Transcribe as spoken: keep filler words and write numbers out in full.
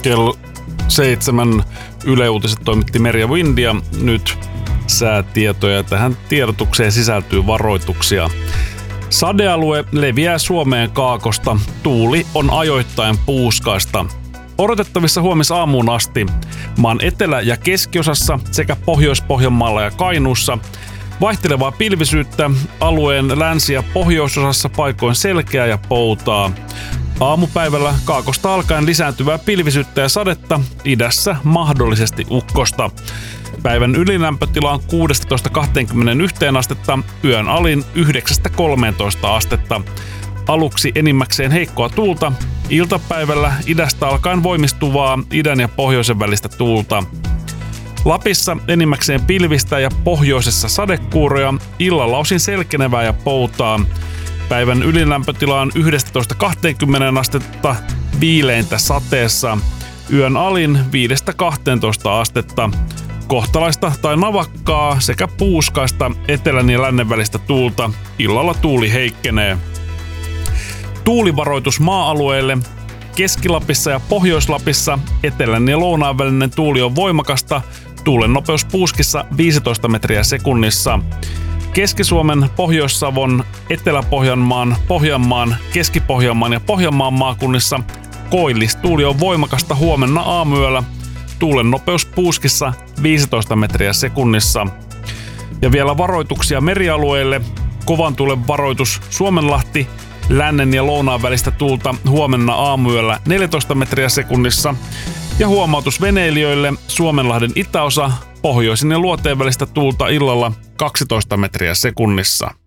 Kello seitsemän Yle Uutiset toimitti Merja Windia. Nyt säätietoja. Tähän tiedotukseen sisältyy varoituksia. Sadealue leviää Suomeen kaakosta. Tuuli on ajoittain puuskaista. Odotettavissa huomisaamuun asti maan etelä- ja keskiosassa sekä Pohjois-Pohjanmaalla ja Kainuussa vaihtelevaa pilvisyyttä, alueen länsi- ja pohjoisosassa paikoin selkeää ja poutaa. Aamupäivällä kaakosta alkaen lisääntyvää pilvisyyttä ja sadetta, idässä mahdollisesti ukkosta. Päivän ylilämpötila on kuusitoista kaksikymmentäyksi astetta, yön alin yhdeksästä kolmeentoista astetta. Aluksi enimmäkseen heikkoa tuulta, iltapäivällä idästä alkaen voimistuvaa idän ja pohjoisen välistä tuulta. Lapissa enimmäkseen pilvistä ja pohjoisessa sadekuuroja, illalla osin selkenevää ja poutaa. Päivän ylilämpötila on yksitoista kaksikymmentä astetta, viileintä sateessa. Yön alin viidestä kahteentoista astetta. Kohtalaista tai navakkaa sekä puuskaista etelän ja lännen välistä tuulta. Illalla tuuli heikkenee. Tuulivaroitus maa-alueille. Keski-Lapissa ja Pohjois-Lapissa etelän ja lounaan välinen tuuli on voimakasta. Tuulen nopeus puuskissa viisitoista metriä sekunnissa. Keski-Suomen, Pohjois-Savon, Etelä-Pohjanmaan, Pohjanmaan, Keski-Pohjanmaan ja Pohjanmaan maakunnissa koillistuuli on voimakasta huomenna aamuyöllä. Tuulen nopeus puuskissa viisitoista metriä sekunnissa. Ja vielä varoituksia merialueille. Kovan tuulen varoitus Suomenlahti, lännen ja lounaan välistä tuulta huomenna aamuyöllä neljätoista metriä sekunnissa. Ja huomautus veneilijöille Suomenlahden itäosa, pohjoisin ja luoteen välistä tuulta illalla kaksitoista metriä sekunnissa.